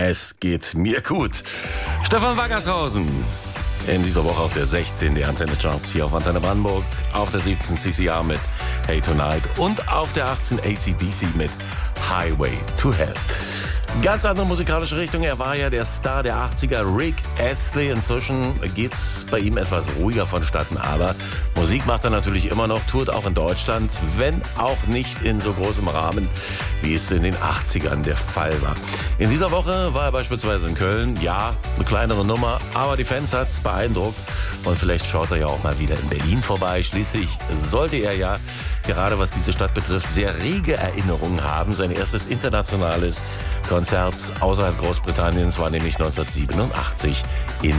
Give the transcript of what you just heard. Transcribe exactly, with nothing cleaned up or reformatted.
Es geht mir gut. Stefan Wackershausen. In dieser Woche auf der sechzehn der Antenne Charts hier auf Antenne Brandenburg. Auf der siebzehn C C R mit Hey Tonight. Und auf der achtzehn A C D C mit Highway to Hell. Ganz andere musikalische Richtung. Er war ja der Star der achtziger, Rick Astley. Inzwischen geht's bei ihm etwas ruhiger vonstatten. Aber Musik macht er natürlich immer noch, tourt auch in Deutschland, wenn auch nicht in so großem Rahmen, wie es in den achtzigern der Fall war. In dieser Woche war er beispielsweise in Köln. Ja, eine kleinere Nummer, aber die Fans hat's beeindruckt. Und vielleicht schaut er ja auch mal wieder in Berlin vorbei. Schließlich sollte er ja, gerade was diese Stadt betrifft, sehr rege Erinnerungen haben. Sein erstes internationales Konzert außerhalb Großbritanniens war nämlich neunzehnhundertsiebenundachtzig in